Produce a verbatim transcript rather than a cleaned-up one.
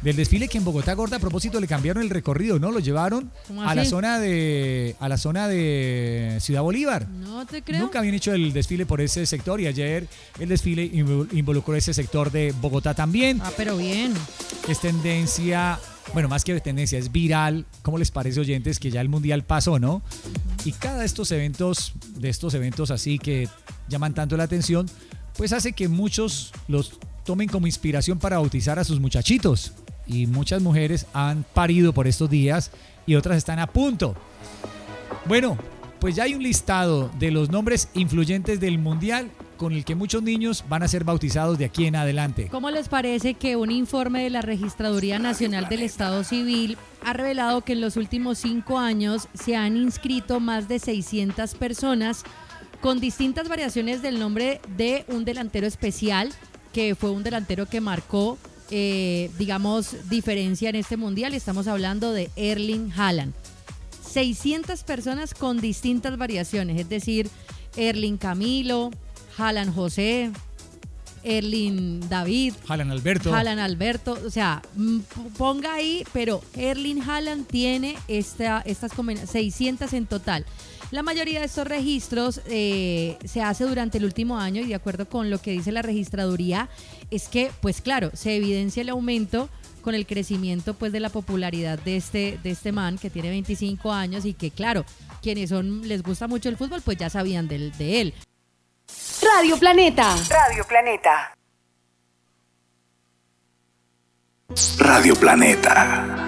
del desfile que en Bogotá Gorda a propósito le cambiaron el recorrido, ¿no? Lo llevaron a la zona de a la zona de Ciudad Bolívar. No te creo. Nunca habían hecho el desfile por ese sector y ayer el desfile involucró ese sector de Bogotá también. Ah, pero bien. Es tendencia, bueno, más que tendencia, es viral. ¿Cómo les parece, oyentes, que ya el Mundial pasó, no? Y cada de estos eventos, de estos eventos así que llaman tanto la atención, pues hace que muchos los tomen como inspiración para bautizar a sus muchachitos. Y muchas mujeres han parido por estos días y otras están a punto. Bueno, pues ya hay un listado de los nombres influyentes del Mundial con el que muchos niños van a ser bautizados de aquí en adelante. ¿Cómo les parece que un informe de la Registraduría Nacional del Estado Civil ha revelado que en los últimos cinco años se han inscrito más de seiscientas personas con distintas variaciones del nombre de un delantero especial, que fue un delantero que marcó, eh, digamos, diferencia en este Mundial? Estamos hablando de Erling Haaland. seiscientas personas con distintas variaciones, es decir, Erling Camilo, Haaland José, Erling David, Haaland Alberto. Haaland Alberto, o sea, ponga ahí, pero Erling Haaland tiene esta, estas seiscientas en total. La mayoría de estos registros eh, se hace durante el último año y de acuerdo con lo que dice la registraduría es que, pues claro, se evidencia el aumento con el crecimiento pues de la popularidad de este, de este man que tiene veinticinco años y que claro, quienes son, les gusta mucho el fútbol pues ya sabían de, de él. Radio Planeta. Radio Planeta. Radio Planeta.